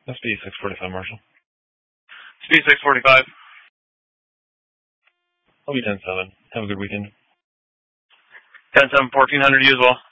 Must be 6:45, Marshall. Speed 6:45. I'll be 10-7. Have a good weekend. 10-7, 1400, you as well.